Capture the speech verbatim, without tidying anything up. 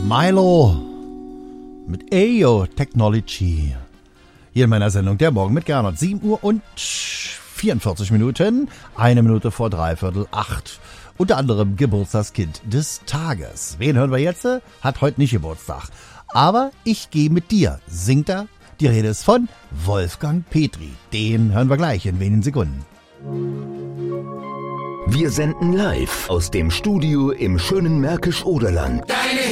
Milo mit Ayo Technology. Hier in meiner Sendung Der Morgen mit Gernot. sieben Uhr und vierundvierzig Minuten, eine Minute vor dreiviertel acht. Unter anderem Geburtstagskind des Tages. Wen hören wir jetzt? Hat heute nicht Geburtstag. Aber ich gehe mit dir, singt er. Die Rede ist von Wolfgang Petri. Den hören wir gleich in wenigen Sekunden. Wir senden live aus dem Studio im schönen Märkisch-Oderland. Deine